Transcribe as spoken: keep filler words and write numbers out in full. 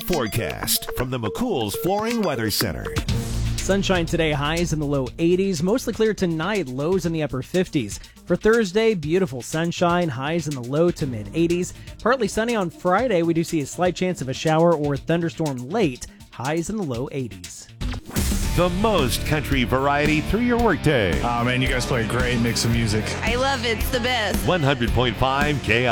Forecast from the McCool's Flooring Weather Center. Sunshine today, highs in the low eighties. Mostly clear tonight, lows in the upper fifties. For Thursday, beautiful sunshine, highs in the low to mid eighties. Partly sunny on Friday. We do see a slight chance of a shower or thunderstorm late, highs in the low eighties. The most country variety through your workday. Oh man, you guys play a great mix of music. I love it. It's the best. one hundred point five K I.